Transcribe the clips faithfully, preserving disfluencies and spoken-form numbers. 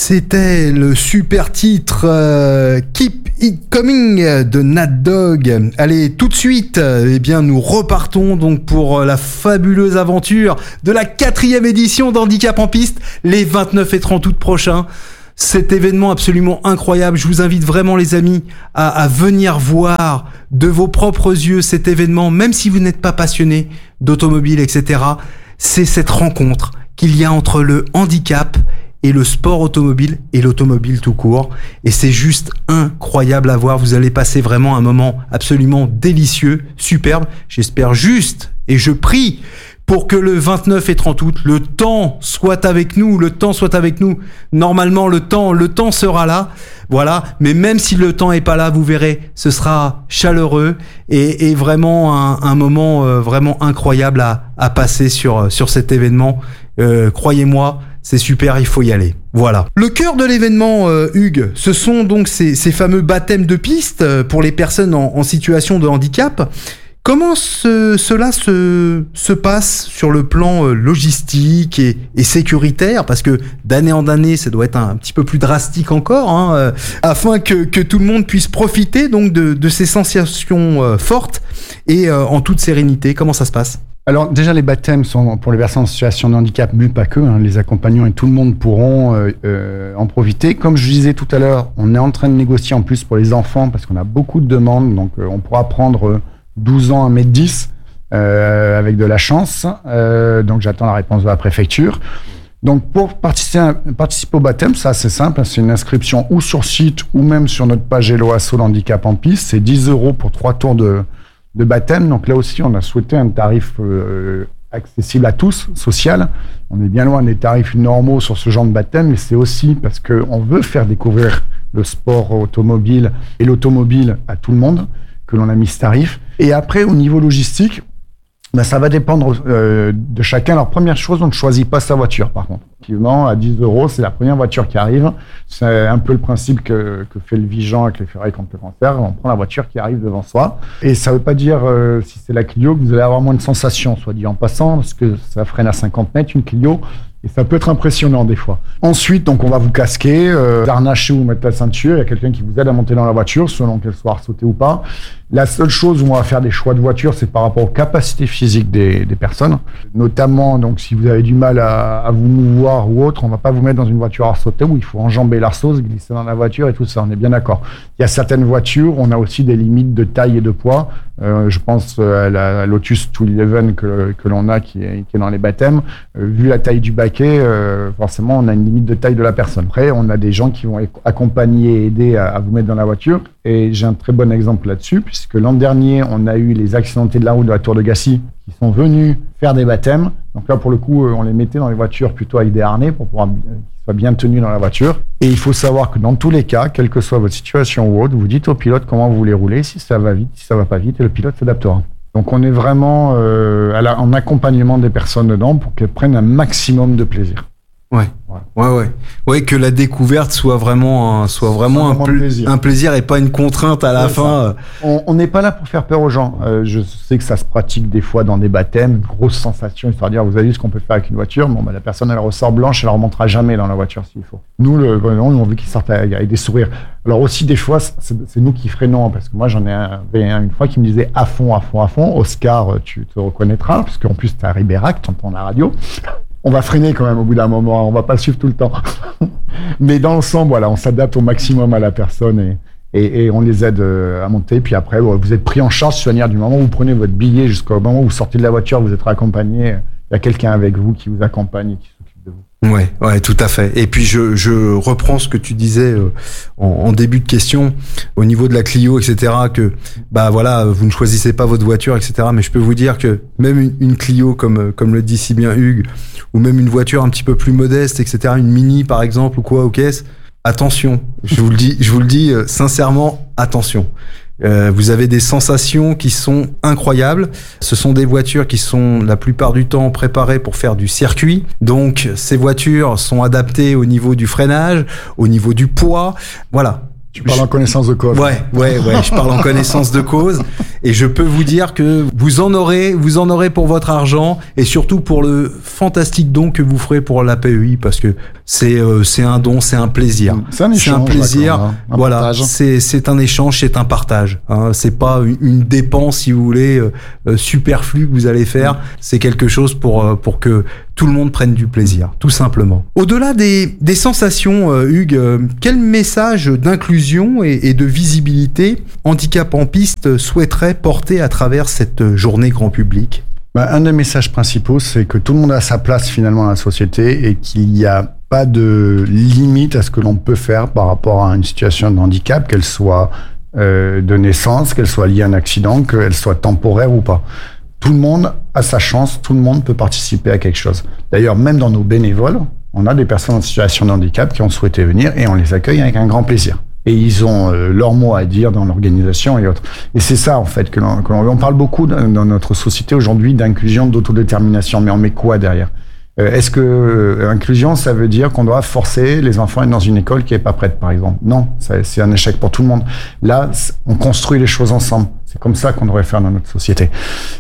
C'était le super titre euh, Keep It Coming de Nat Dog. Allez, tout de suite, eh bien, nous repartons donc pour la fabuleuse aventure de la quatrième édition d'Handicap en piste, les vingt-neuf et trente août prochains. Cet événement absolument incroyable. Je vous invite vraiment, les amis, à, à venir voir de vos propres yeux cet événement, même si vous n'êtes pas passionné d'automobile, et cetera. C'est cette rencontre qu'il y a entre le handicap et le sport automobile et l'automobile tout court. Et c'est juste incroyable à voir. Vous allez passer vraiment un moment absolument délicieux, superbe. J'espère juste, et je prie, pour que le vingt-neuf et trente août, le temps soit avec nous, le temps soit avec nous. Normalement, le temps, le temps sera là. Voilà. Mais même si le temps est pas là, vous verrez, ce sera chaleureux et, et vraiment un, un moment euh, vraiment incroyable à, à passer sur, sur cet événement. Euh, croyez-moi, c'est super, il faut y aller. Voilà. Le cœur de l'événement, euh, Hugues, ce sont donc ces, ces fameux baptêmes de piste pour les personnes en, en situation de handicap. Comment ce, cela se, se passe sur le plan euh, logistique et, et sécuritaire? Parce que d'année en année, ça doit être un, un petit peu plus drastique encore, hein, euh, afin que, que tout le monde puisse profiter donc de, de ces sensations euh, fortes et euh, en toute sérénité. Comment ça se passe? Alors déjà, les baptêmes sont pour les personnes en situation de handicap, mais pas que. Hein, les accompagnants et tout le monde pourront euh, euh, en profiter. Comme je disais tout à l'heure, on est en train de négocier en plus pour les enfants parce qu'on a beaucoup de demandes. Donc euh, on pourra prendre euh, douze ans, un mètre dix, euh, avec de la chance. Euh, donc, j'attends la réponse de la préfecture. Donc, pour participer, participer au baptême, ça, c'est simple. C'est une inscription ou sur site ou même sur notre page Hello Asso d'handicap en piste. C'est dix euros pour trois tours de, de baptême. Donc, là aussi, on a souhaité un tarif euh, accessible à tous, social. On est bien loin des tarifs normaux sur ce genre de baptême, mais c'est aussi parce qu'on veut faire découvrir le sport automobile et l'automobile à tout le monde que l'on a mis ce tarif. Et après, au niveau logistique, ben, ça va dépendre euh, de chacun. Alors, première chose, on ne choisit pas sa voiture, par contre. Effectivement, à dix euros, c'est la première voiture qui arrive. C'est un peu le principe que, que fait le Vigeant avec les ferrailles contre le cancer. On prend la voiture qui arrive devant soi. Et ça ne veut pas dire, euh, si c'est la Clio, que vous allez avoir moins de sensations, soit dit en passant, parce que ça freine à cinquante mètres, une Clio. Et ça peut être impressionnant des fois. Ensuite, donc, on va vous casquer, euh, harnacher ou mettre la ceinture. Il y a quelqu'un qui vous aide à monter dans la voiture, selon qu'elle soit sautée ou pas. La seule chose où on va faire des choix de voiture, c'est par rapport aux capacités physiques des, des personnes. Notamment, donc, si vous avez du mal à, à vous mouvoir ou autre, on va pas vous mettre dans une voiture à sauter où il faut enjamber l'arceau, se glisser dans la voiture et tout ça. On est bien d'accord. Il y a certaines voitures, on a aussi des limites de taille et de poids. Euh, je pense à la Lotus deux cent onze que, que l'on a, qui est, qui est dans les baptêmes. Euh, vu la taille du baquet, euh, forcément, on a une limite de taille de la personne. Après, on a des gens qui vont accompagner et aider à, à vous mettre dans la voiture. Et j'ai un très bon exemple là-dessus, puisque l'an dernier, on a eu les accidentés de la route de la Tour de Gassy qui sont venus faire des baptêmes. Donc là, pour le coup, on les mettait dans les voitures plutôt avec des harnais pour pouvoir qu'ils soient bien tenus dans la voiture. Et il faut savoir que dans tous les cas, quelle que soit votre situation ou autre, vous dites au pilote comment vous voulez rouler, si ça va vite, si ça va pas vite, et le pilote s'adaptera. Donc on est vraiment euh, à la, en accompagnement des personnes dedans pour qu'elles prennent un maximum de plaisir. Ouais, ouais, ouais, ouais, que la découverte soit vraiment, un, soit vraiment, vraiment un, pl- plaisir. un plaisir et pas une contrainte à la ouais, fin. On n'est pas là pour faire peur aux gens. Euh, je sais que ça se pratique des fois dans des baptêmes, une grosse sensation, histoire de dire, vous avez vu ce qu'on peut faire avec une voiture. Bon, bah, la personne, elle ressort blanche, elle ne remontera jamais dans la voiture s'il faut. Nous, le, on veut qu'ils sortent avec, avec des sourires. Alors aussi, des fois, c'est, c'est nous qui freinons, parce que moi, j'en ai un, un une fois qui me disait à fond, à fond, à fond. Oscar, tu te reconnaîtras, parce qu'en plus, tu es à Ribérac, tu entends la radio. On va freiner quand même au bout d'un moment, on va pas le suivre tout le temps. Mais dans l'ensemble, voilà, on s'adapte au maximum à la personne et, et, et on les aide à monter. Puis après, vous êtes pris en charge de manière du moment où vous prenez votre billet jusqu'au moment où vous sortez de la voiture, vous êtes raccompagné. Il y a quelqu'un avec vous qui vous accompagne et qui s'occupe de vous. Ouais, ouais, tout à fait. Et puis je, je reprends ce que tu disais euh, en, en début de question au niveau de la Clio, et cetera. Que bah voilà, vous ne choisissez pas votre voiture, et cetera. Mais je peux vous dire que même une, une Clio, comme comme le dit si bien Hugues, ou même une voiture un petit peu plus modeste, et cetera. Une Mini par exemple ou quoi aux caisses. Attention, je vous le dis, je vous le dis euh, sincèrement, attention. Euh, vous avez des sensations qui sont incroyables. Ce sont des voitures qui sont la plupart du temps préparées pour faire du circuit. Donc, ces voitures sont adaptées au niveau du freinage, au niveau du poids. Voilà. Tu parles en connaissance de cause. Ouais, ouais, ouais, je parle en connaissance de cause. Et je peux vous dire que vous en aurez, vous en aurez pour votre argent et surtout pour le fantastique don que vous ferez pour l'A P E I parce que c'est, euh, c'est un don, c'est un plaisir. C'est un échange. C'est un plaisir. Hein, un voilà. Partage. C'est, c'est un échange, c'est un partage. Hein. C'est pas une, une dépense, si vous voulez, euh, superflue que vous allez faire. Mmh. C'est quelque chose pour, euh, pour que tout le monde prenne du plaisir, tout simplement. Au-delà des, des sensations, euh, Hugues, euh, quel message d'inclusion et, et de visibilité Handicap en piste souhaiterait porter à travers cette journée grand public ? Bah, un des messages principaux, c'est que tout le monde a sa place finalement dans la société et qu'il n'y a pas de limite à ce que l'on peut faire par rapport à une situation de handicap, qu'elle soit euh, de naissance, qu'elle soit liée à un accident, qu'elle soit temporaire ou pas. Tout le monde a sa chance, tout le monde peut participer à quelque chose. D'ailleurs, même dans nos bénévoles, on a des personnes en situation de handicap qui ont souhaité venir et on les accueille avec un grand plaisir. Et ils ont euh, leur mot à dire dans l'organisation et autres. Et c'est ça, en fait, que l'on, que l'on on parle beaucoup dans notre société aujourd'hui d'inclusion, d'autodétermination. Mais on met quoi derrière ? euh, Est-ce que euh, inclusion, ça veut dire qu'on doit forcer les enfants à être dans une école qui est pas prête, par exemple ? Non, ça, c'est un échec pour tout le monde. Là, on construit les choses ensemble. C'est comme ça qu'on devrait faire dans notre société.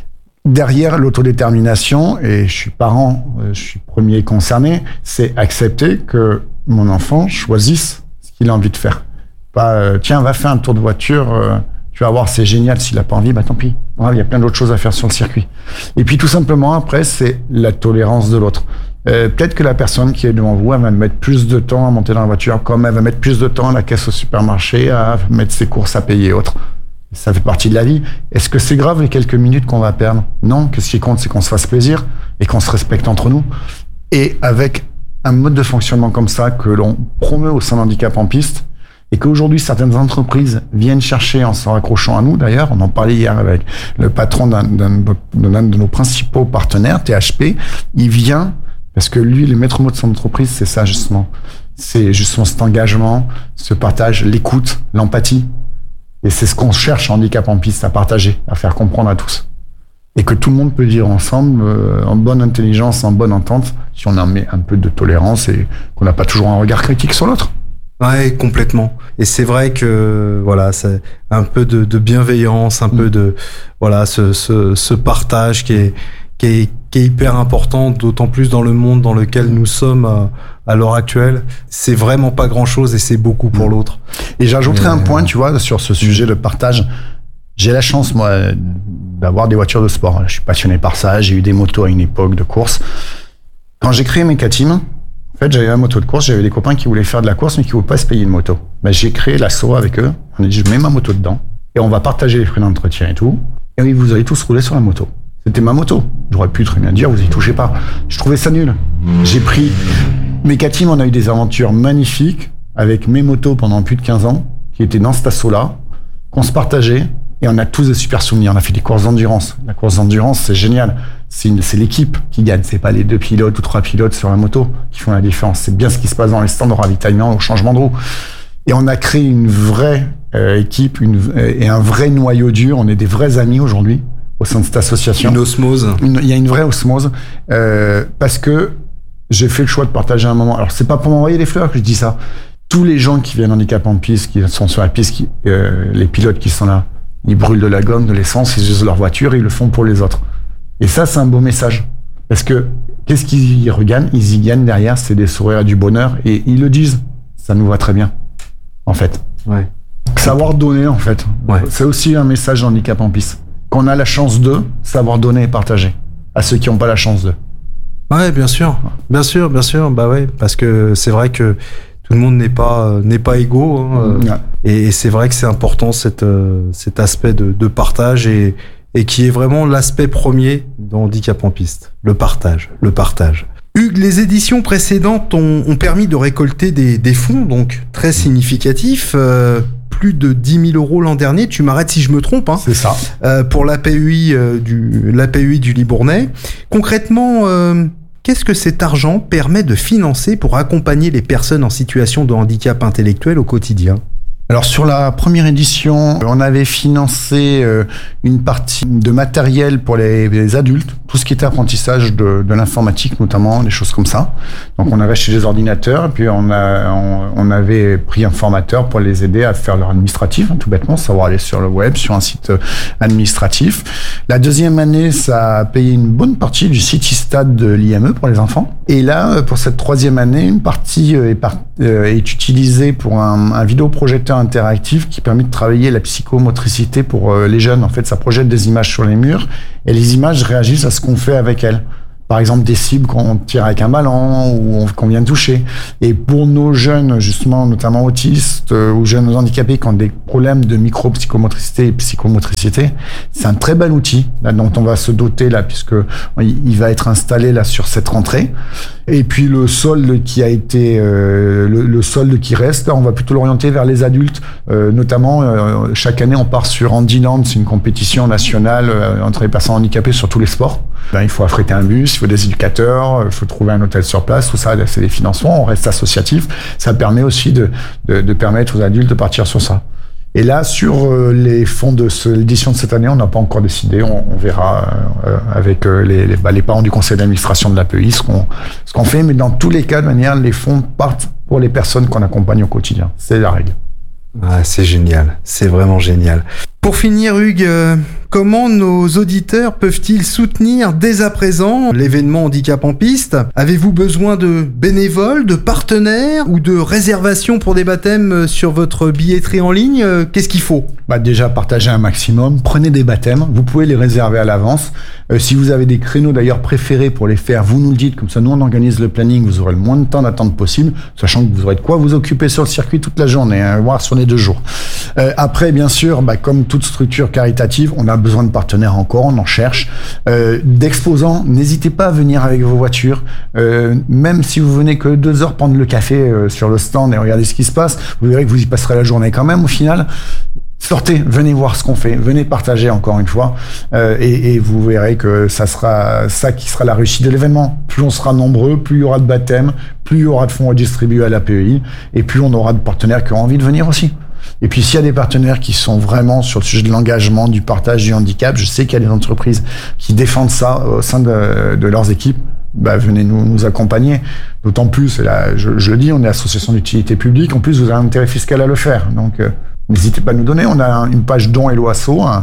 Derrière l'autodétermination, et je suis parent, je suis premier concerné, c'est accepter que mon enfant choisisse ce qu'il a envie de faire. Pas, euh, tiens, va faire un tour de voiture, euh, tu vas voir, c'est génial. S'il n'a pas envie, bah tant pis. Voilà, il y a plein d'autres choses à faire sur le circuit. Et puis tout simplement, après, c'est la tolérance de l'autre. Euh, peut-être que la personne qui est devant vous, elle va mettre plus de temps à monter dans la voiture, comme elle va mettre plus de temps à la caisse au supermarché, à mettre ses courses à payer et autres. Ça fait partie de la vie. Est-ce que c'est grave les quelques minutes qu'on va perdre ? Non, que ce qui compte, c'est qu'on se fasse plaisir et qu'on se respecte entre nous. Et avec un mode de fonctionnement comme ça que l'on promeut au sein d'Handicap en piste et qu'aujourd'hui certaines entreprises viennent chercher en se raccrochant à nous. D'ailleurs, on en parlait hier avec le patron d'un, d'un, d'un de nos principaux partenaires, T H P. Il vient parce que lui, le maître mot de son entreprise, c'est ça justement. C'est justement cet engagement, ce partage, l'écoute, l'empathie. Et c'est ce qu'on cherche en Handicap en piste, à partager, à faire comprendre à tous. Et que tout le monde peut dire ensemble, euh, en bonne intelligence, en bonne entente, si on en met un peu de tolérance et qu'on n'a pas toujours un regard critique sur l'autre. Ouais, complètement. Et c'est vrai que voilà, c'est un peu de, de bienveillance, un mmh. peu de voilà, ce, ce, ce partage qui est, qui est qui est hyper important, d'autant plus dans le monde dans lequel nous sommes à, à l'heure actuelle. C'est vraiment pas grand-chose et c'est beaucoup pour mmh. l'autre. Et j'ajouterais et... un point, tu vois, sur ce sujet de partage. J'ai la chance, moi, d'avoir des voitures de sport. Je suis passionné par ça. J'ai eu des motos à une époque de course. Quand j'ai créé mes K-Team, en fait, j'avais une moto de course, j'avais des copains qui voulaient faire de la course, mais qui ne voulaient pas se payer une moto. Ben, j'ai créé l'assaut avec eux. On a dit, je mets ma moto dedans, et on va partager les frais d'entretien et tout. Et oui, vous allez tous rouler sur la moto. C'était ma moto. J'aurais pu très bien dire, vous y touchez pas. Je trouvais ça nul. J'ai pris mes K-Team, on a eu des aventures magnifiques, avec mes motos pendant plus de quinze ans, qui étaient dans cet assaut-là, qu'on se partageait. Et on a tous des super souvenirs. On a fait des courses d'endurance. La course d'endurance, c'est génial. C'est, une, c'est l'équipe qui gagne. C'est pas les deux pilotes ou trois pilotes sur la moto qui font la différence. C'est bien ce qui se passe dans les stands de ravitaillement, au changement de roue. Et on a créé une vraie euh, équipe une, euh, et un vrai noyau dur. On est des vrais amis aujourd'hui au sein de cette association. Une osmose. Il y a une vraie osmose euh, parce que j'ai fait le choix de partager un moment. Alors, c'est pas pour m'envoyer des fleurs que je dis ça. Tous les gens qui viennent handicap en piste, qui sont sur la piste, qui, euh, les pilotes qui sont là, ils brûlent de la gomme, de l'essence, ils usent leur voiture, ils le font pour les autres. Et ça, c'est un beau message. Parce que, qu'est-ce qu'ils y regagnent ? Ils y gagnent derrière, c'est des sourires et du bonheur. Et ils le disent. Ça nous va très bien, en fait. Ouais. Savoir donner, en fait. Ouais. C'est aussi un message handicap en piste. Qu'on a la chance de savoir donner et partager à ceux qui n'ont pas la chance de. Ouais, bien sûr. Bien sûr, bien sûr. Bah ouais, parce que c'est vrai que tout le monde n'est pas n'est pas égaux hein, ouais. et, et c'est vrai que c'est important cette, cet aspect de, de partage et, et qui est vraiment l'aspect premier de Handicap en piste, le partage, le partage. Hugues, les éditions précédentes ont, ont permis de récolter des, des fonds donc très significatifs, euh, plus de dix mille euros l'an dernier. Tu m'arrêtes si je me trompe. Hein, c'est ça. Euh, pour l'A P E I euh, du l'A P E I du Libournais. Concrètement. Euh, Qu'est-ce que cet argent permet de financer pour accompagner les personnes en situation de handicap intellectuel au quotidien ? Alors sur la première édition, on avait financé euh, une partie de matériel pour les, les adultes, tout ce qui était apprentissage de, de l'informatique notamment, des choses comme ça. Donc on avait acheté des ordinateurs et puis on, a, on, on avait pris un formateur pour les aider à faire leur administratif, hein, tout bêtement, savoir aller sur le web, sur un site administratif. La deuxième année, ça a payé une bonne partie du CityStade de l'I M E pour les enfants. Et là, pour cette troisième année, une partie est, par, euh, est utilisée pour un, un vidéoprojecteur interactif qui permet de travailler la psychomotricité pour euh, les jeunes. En fait, ça projette des images sur les murs et les images réagissent à ce qu'on fait avec elles. Par exemple, des cibles qu'on tire avec un ballon ou qu'on vient de toucher. Et pour nos jeunes, justement, notamment autistes euh, ou jeunes handicapés qui ont des problèmes de micro-psychomotricité et psychomotricité, c'est un très bel outil là, dont on va se doter là, puisque il va être installé là sur cette rentrée. Et puis le solde qui a été, euh, le, le solde qui reste, là, on va plutôt l'orienter vers les adultes. Euh, notamment, euh, chaque année, on part sur Handyland, c'est une compétition nationale euh, entre les personnes handicapées sur tous les sports. Ben, il faut affréter un bus, il faut des éducateurs, il faut trouver un hôtel sur place, tout ça, c'est des financements, on reste associatif. Ça permet aussi de, de, de permettre aux adultes de partir sur ça. Et là, sur euh, les fonds de ce, l'édition de cette année, on n'a pas encore décidé. On, on verra euh, avec euh, les, les, bah, les parents du conseil d'administration de l'A P E I ce qu'on, ce qu'on fait. Mais dans tous les cas, de manière, les fonds partent pour les personnes qu'on accompagne au quotidien. C'est la règle. Ah, c'est génial. C'est vraiment génial. Pour finir, Hugues, euh, comment nos auditeurs peuvent-ils soutenir dès à présent l'événement Handicap en piste ? Avez-vous besoin de bénévoles, de partenaires ou de réservations pour des baptêmes sur votre billetterie en ligne ? Qu'est-ce qu'il faut ? Bah déjà, partagez un maximum, prenez des baptêmes, vous pouvez les réserver à l'avance. Euh, si vous avez des créneaux d'ailleurs préférés pour les faire, vous nous le dites, comme ça nous on organise le planning, vous aurez le moins de temps d'attente possible, sachant que vous aurez de quoi vous occuper sur le circuit toute la journée, hein, voire sur les deux jours. Euh, après, bien sûr, bah, comme toute structure caritative, on a besoin de partenaires encore, on en cherche. Euh, d'exposants, n'hésitez pas à venir avec vos voitures, euh, même si vous venez que deux heures prendre le café euh, sur le stand et regarder ce qui se passe, vous verrez que vous y passerez la journée quand même au final. Sortez, venez voir ce qu'on fait, venez partager encore une fois, euh, et, et vous verrez que ça sera ça qui sera la réussite de l'événement. Plus on sera nombreux, plus il y aura de baptêmes, plus il y aura de fonds redistribués à l'A P E I, et plus on aura de partenaires qui ont envie de venir aussi. Et puis s'il y a des partenaires qui sont vraiment sur le sujet de l'engagement, du partage du handicap, je sais qu'il y a des entreprises qui défendent ça au sein de, de leurs équipes. Bah, venez nous, nous accompagner. D'autant plus, et là, je, je le dis, on est association d'utilité publique. En plus, vous avez un intérêt fiscal à le faire. Donc, euh, n'hésitez pas à nous donner. On a une page don Hello Asso, un,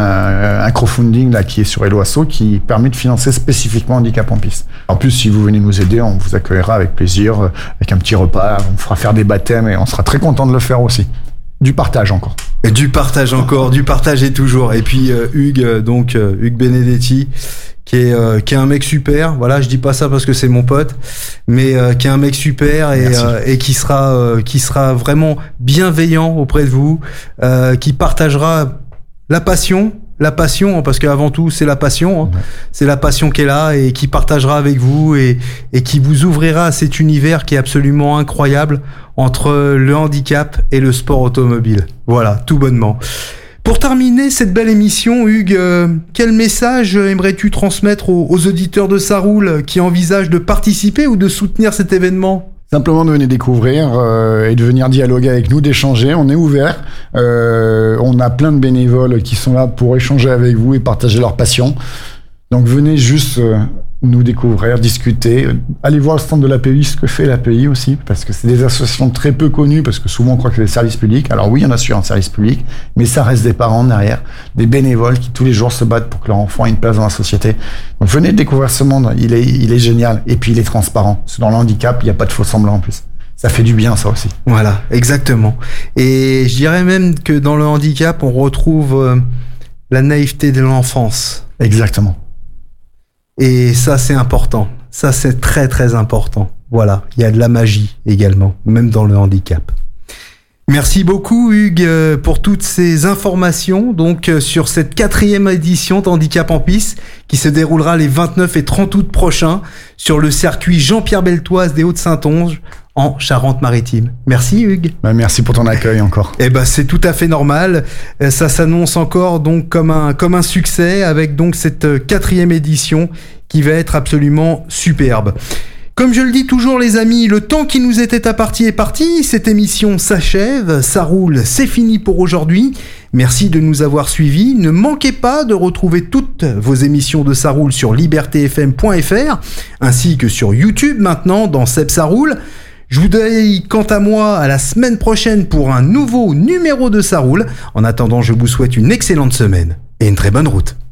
un, un crowdfunding là qui est sur Hello Asso qui permet de financer spécifiquement Handicap en piste. En plus, si vous venez nous aider, on vous accueillera avec plaisir, euh, avec un petit repas. On fera faire des baptêmes et on sera très content de le faire aussi. Du partage encore. Et du partage encore, du partage et toujours. Et puis euh, Hugues, euh, donc euh, Hugues Benedetti, qui est euh, qui est un mec super. Voilà, je dis pas ça parce que c'est mon pote, mais euh, qui est un mec super et euh, et qui sera euh, qui sera vraiment bienveillant auprès de vous, euh, qui partagera la passion. La passion, parce qu'avant tout, c'est la passion. Hein. Ouais. C'est la passion qui est là et qui partagera avec vous et, et qui vous ouvrira à cet univers qui est absolument incroyable entre le handicap et le sport automobile. Voilà, tout bonnement. Pour terminer cette belle émission, Hugues, euh, quel message aimerais-tu transmettre aux, aux auditeurs de Ça Roule qui envisagent de participer ou de soutenir cet événement ? Simplement de venir découvrir euh, et de venir dialoguer avec nous, d'échanger. On est ouvert. Euh, on a plein de bénévoles qui sont là pour échanger avec vous et partager leur passion. Donc venez juste euh, nous découvrir, discuter. Allez voir le stand de l'A P E I, ce que fait l'A P E I aussi, parce que c'est des associations très peu connues, parce que souvent on croit que c'est des services publics. Alors oui, il y en a sur un service public, mais ça reste des parents derrière, des bénévoles qui tous les jours se battent pour que leur enfant ait une place dans la société. Donc venez découvrir ce monde, il est, il est génial, et puis il est transparent. Dans le handicap, il n'y a pas de faux semblants en plus. Ça fait du bien, ça aussi. Voilà, exactement. Et je dirais même que dans le handicap, on retrouve euh, la naïveté de l'enfance. Exactement. Et ça, c'est important. Ça, c'est très, très important. Voilà. Il y a de la magie également, même dans le handicap. Merci beaucoup, Hugues, pour toutes ces informations, donc, sur cette quatrième édition d'Handicap en piste, qui se déroulera les vingt-neuf et trente août prochains sur le circuit Jean-Pierre Beltoise des Hauts-de-Saintonge, en Charente-Maritime. Merci, Hugues. Bah, merci pour ton accueil encore. Eh ben, c'est tout à fait normal. Ça s'annonce encore, donc, comme un, comme un succès avec, donc, cette quatrième édition qui va être absolument superbe. Comme je le dis toujours les amis, le temps qui nous était imparti est parti, cette émission s'achève, ça roule, c'est fini pour aujourd'hui. Merci de nous avoir suivis, ne manquez pas de retrouver toutes vos émissions de Ça roule sur liberté f m point f r, ainsi que sur YouTube maintenant dans Seb Ça roule. Je vous dis quant à moi à la semaine prochaine pour un nouveau numéro de Ça roule. En attendant, je vous souhaite une excellente semaine et une très bonne route.